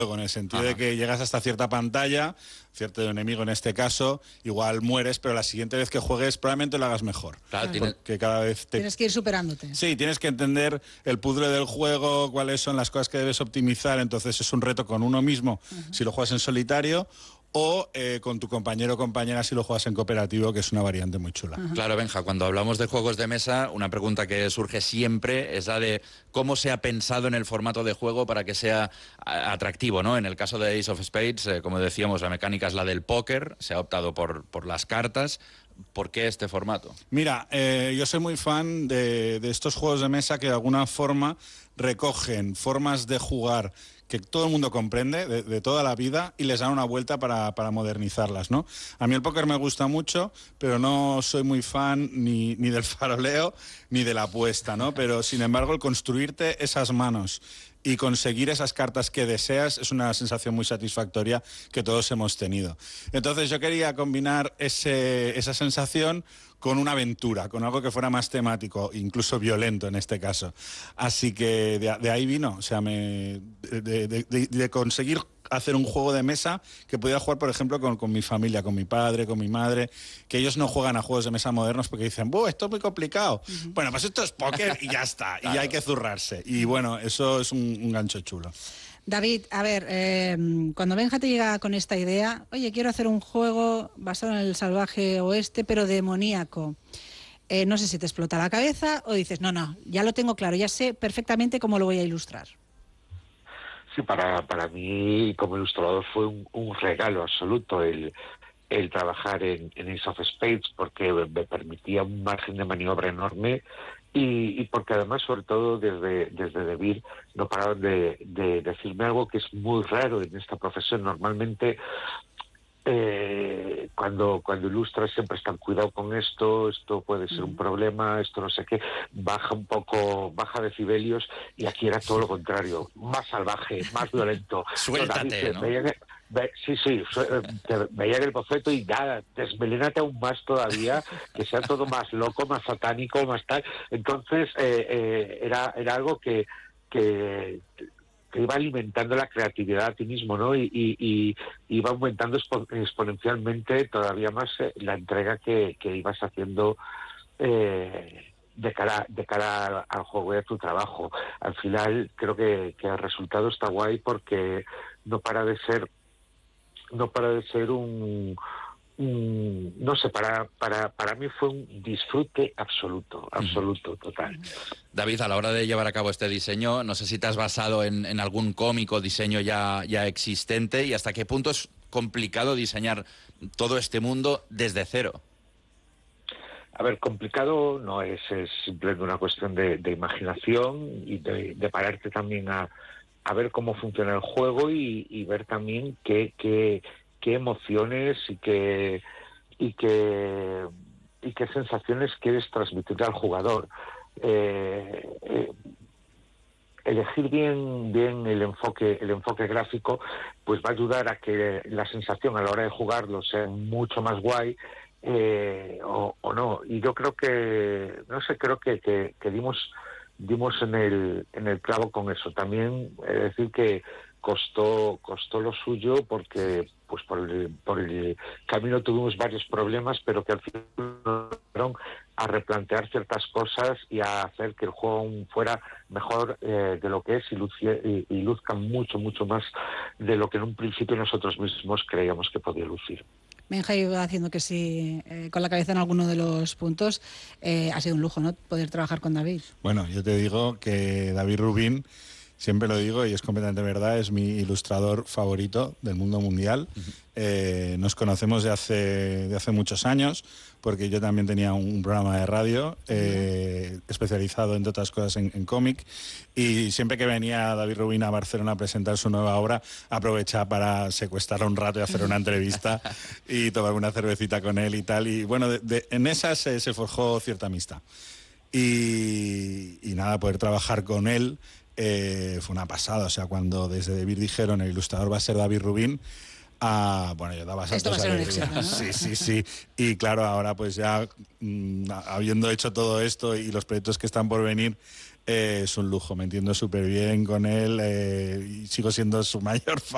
en el sentido de que llegas hasta cierta pantalla, cierto enemigo en este caso, igual mueres, pero la siguiente vez que juegues probablemente lo hagas mejor. Claro, porque cada vez tienes que ir superándote. Sí, tienes que entender el puzzle del juego, cuáles son las cosas que debes optimizar, entonces es un reto con uno mismo si lo juegas en solitario, o con tu compañero o compañera si lo juegas en cooperativo, que es una variante muy chula. Claro, Benja, cuando hablamos de juegos de mesa, una pregunta que surge siempre es la de cómo se ha pensado en el formato de juego para que sea atractivo, ¿no? En el caso de Ace of Spades, como decíamos, la mecánica es la del póker, se ha optado por las cartas. ¿Por qué este formato? Mira, yo soy muy fan de estos juegos de mesa que de alguna forma recogen formas de jugar que todo el mundo comprende de toda la vida y les dan una vuelta para modernizarlas, ¿no? A mí el póker me gusta mucho, pero no soy muy fan ni del faroleo ni de la apuesta, ¿no? Pero sin embargo el construirte esas manos y conseguir esas cartas que deseas es una sensación muy satisfactoria que todos hemos tenido. Entonces yo quería combinar esa sensación con una aventura, con algo que fuera más temático, incluso violento en este caso. Así que de ahí vino, o sea, de conseguir hacer un juego de mesa que pudiera jugar, por ejemplo, con mi familia, con mi padre, con mi madre, que ellos no juegan a juegos de mesa modernos porque dicen, esto es muy complicado. Bueno, pues esto es póker y ya está, claro. Y hay que zurrarse. Y bueno, eso es un gancho chulo. David, a ver, cuando Benja te llega con esta idea, oye, quiero hacer un juego basado en el salvaje oeste, pero demoníaco. No sé si te explota la cabeza o dices, no, ya lo tengo claro, ya sé perfectamente cómo lo voy a ilustrar. Sí, para mí como ilustrador fue un regalo absoluto el trabajar en Ace of Spades, porque me permitía un margen de maniobra enorme y porque además, sobre todo desde Debir, no pararon de decirme algo que es muy raro en esta profesión. Normalmente cuando ilustras siempre están cuidado con esto puede ser un problema, esto no sé qué, baja decibelios, y aquí era todo lo contrario, más salvaje, más violento. Suéltate, ¿no? Sí, veía el boceto y nada, desmelénate aún más todavía, que sea todo más loco, más satánico, más tal. Entonces era algo que iba alimentando la creatividad a ti mismo, ¿no? Y iba aumentando exponencialmente todavía más la entrega que ibas haciendo de cara al juego y a tu trabajo. Al final creo que el resultado está guay porque no para de ser no sé, para mí fue un disfrute absoluto, total. David, a la hora de llevar a cabo este diseño, no sé si te has basado en algún cómic o diseño ya existente, y hasta qué punto es complicado diseñar todo este mundo desde cero. A ver, complicado no es simplemente una cuestión de imaginación y de pararte también a ver cómo funciona el juego y ver también qué emociones y qué sensaciones quieres transmitir al jugador. Elegir bien el enfoque gráfico pues va a ayudar a que la sensación a la hora de jugarlo sea mucho más guay, o no. Y yo creo que dimos en el clavo con eso. También decir que costó lo suyo porque pues por el camino tuvimos varios problemas, pero que al final fueron a replantear ciertas cosas y a hacer que el juego fuera mejor de lo que es y luzca mucho más de lo que en un principio nosotros mismos creíamos que podía lucir. Benja iba haciendo que sí, con la cabeza en alguno de los puntos. Ha sido un lujo, ¿no?, poder trabajar con David. Bueno, yo te digo que David Rubin, siempre lo digo y es completamente verdad, es mi ilustrador favorito del mundo mundial. Nos conocemos de hace muchos años, porque yo también tenía un programa de radio especializado, entre otras cosas, en cómic, y siempre que venía David Rubin a Barcelona a presentar su nueva obra, aprovechaba para secuestrarlo un rato y hacer una entrevista y tomar una cervecita con él y tal. Y bueno, en esas se forjó cierta amistad. Y nada, poder trabajar con él fue una pasada. O sea, cuando desde Debir dijeron el ilustrador va a ser David Rubin, bueno, yo daba saltos de alegría, ¿no? Sí. Y claro, ahora pues ya habiendo hecho todo esto y los proyectos que están por venir, es un lujo. Me entiendo súper bien con él y sigo siendo su mayor fan.